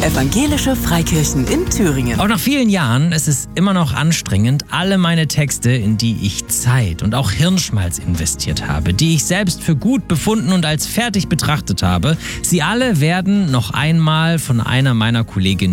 Evangelische Freikirchen in Thüringen. Auch nach vielen Jahren ist es immer noch anstrengend, alle meine Texte, in die ich Zeit und auch Hirnschmalz investiert habe, die ich selbst für gut befunden und als fertig betrachtet habe, sie alle werden noch einmal von einer meiner Kolleginnen